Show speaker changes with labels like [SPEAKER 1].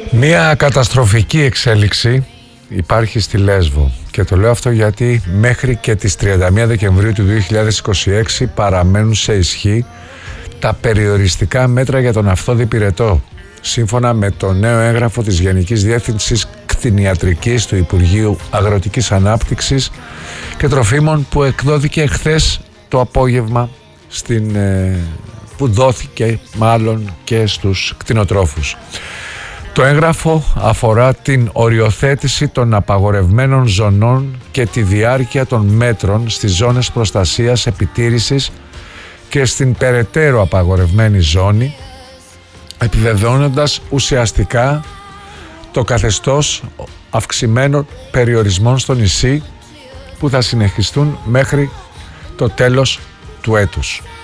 [SPEAKER 1] Μία καταστροφική εξέλιξη υπάρχει στη Λέσβο και το λέω αυτό γιατί μέχρι και τις 31 Δεκεμβρίου του 2026 παραμένουν σε ισχύ τα περιοριστικά μέτρα για τον Αυθόδη Πυρετό, σύμφωνα με το νέο έγγραφο της Γενικής Διεύθυνσης Κτηνιατρικής του Υπουργείου Αγροτικής Ανάπτυξης και Τροφίμων, που εκδόθηκε χθες το απόγευμα που δόθηκε μάλλον και στους κτηνοτρόφους. Το έγγραφο αφορά την οριοθέτηση των απαγορευμένων ζωνών και τη διάρκεια των μέτρων στις ζώνες προστασίας επιτήρησης και στην περαιτέρω απαγορευμένη ζώνη, επιβεβαιώνοντας ουσιαστικά το καθεστώς αυξημένων περιορισμών στο νησί που θα συνεχιστούν μέχρι το τέλος του έτους.